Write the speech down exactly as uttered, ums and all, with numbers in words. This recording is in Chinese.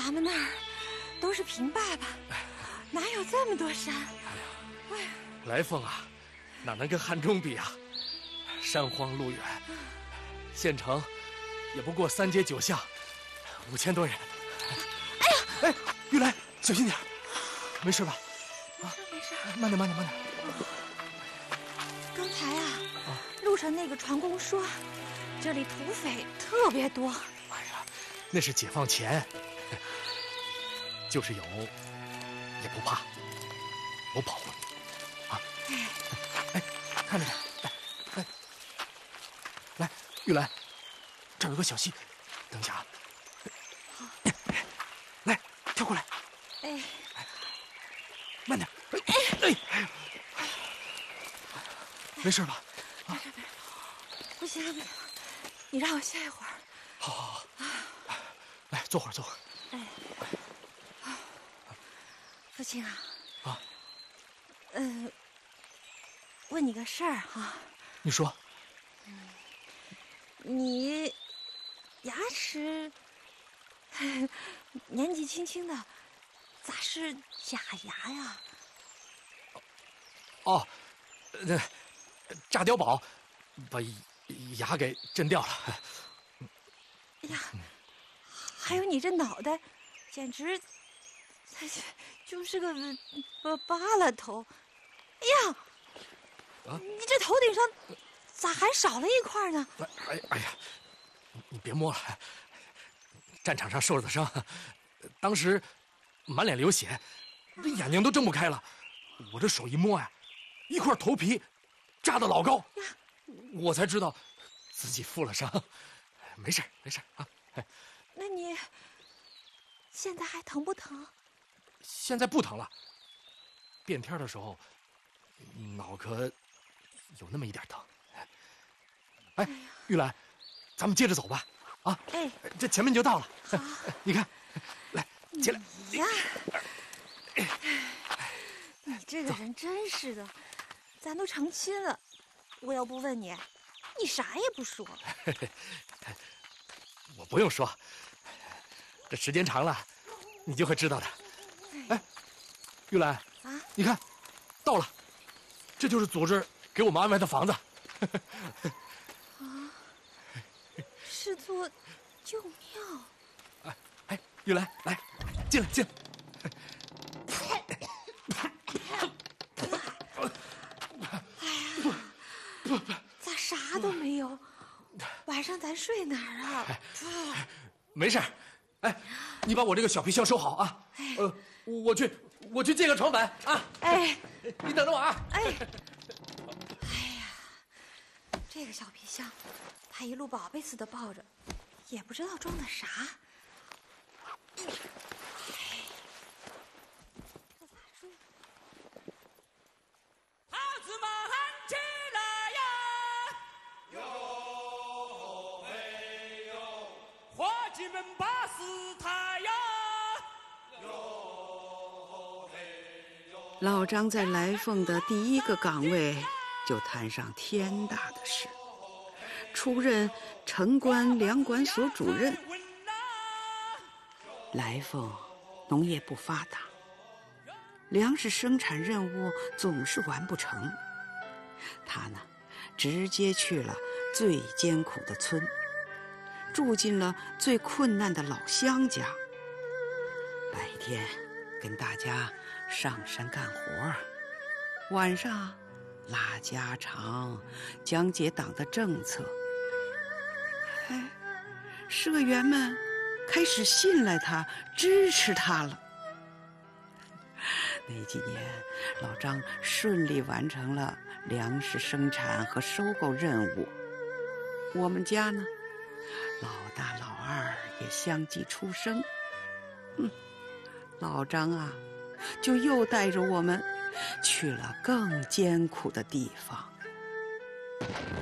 咱们那儿都是平坝坝，哪有这么多山？ 哎呀，来凤啊，哪能跟汉中比啊？山荒路远，县城也不过三街九巷，五千多人。 哎呀， 哎，玉兰，小心点，没事吧？ 没事没事， 慢点慢点慢点。 刚才啊，啊路上那个船工说，这里土匪特别多。 哎呀，那是解放前，就是有也不怕，我保护你啊！哎，哎，看着点，来来来，玉兰，这儿有个小溪，等一下啊。 好， 来，跳过来。 哎， 慢点。哎哎哎，没事吧？ 没事没事，不行了不行了，你让我歇一会儿。 好好好，来坐会儿坐会儿。 哎，父亲啊。 啊。 呃，问你个事儿哈。 你说。 嗯，你牙齿年纪轻轻的，咋是假牙呀？ 哦，那炸碉堡把牙给震掉了。 哎呀，还有你这脑袋，简直就是个呃疤了头。哎呀，啊，你这头顶上咋还少了一块呢？ 哎哎呀，你别摸了，战场上受的伤，当时满脸流血，这眼睛都睁不开了。我这手一摸呀，一块头皮扎得老高，我才知道自己负了伤。没事没事啊。 那你现在还疼不疼？ 现在不疼了。变天的时候，脑壳有那么一点疼。哎，玉兰，咱们接着走吧。啊， 哎， 这前面就到了。 好， 你看，来，起来。 呀，你这个人真是的，咱都成亲了，我要不问你，你啥也不说。 我不用说，这时间长了，你就会知道的。哎，玉兰啊，你看，到了，这就是组织给我们安排的房子。 啊，是座旧庙。 哎哎，玉兰，来，进来进来。 哎呀，咋啥都没有？晚上咱睡哪儿啊？ 哎、没事，哎，你把我这个小皮箱收好啊。哎、呃，我去，我去借个床板啊。 哎， 你等着我啊。 哎，哎呀，这个小皮箱，他一路宝贝似的抱着，也不知道装的啥。哎，这咋睡？ 孩子们起来呀！哟嘿哟，伙计们把事抬呀！哟嘿哟。 老张在来凤的第一个岗位就摊上天大的事，出任城关粮管所主任。来凤农业不发达，粮食生产任务总是完不成。他呢，直接去了最艰苦的村，住进了最困难的老乡家。白天跟大家上山干活，晚上拉家常，讲解党的政策。哎，社员们开始信赖他，支持他了。那几年，老张顺利完成了粮食生产和收购任务。我们家呢，老大老二也相继出生。嗯，老张啊，就又带着我们去了更艰苦的地方。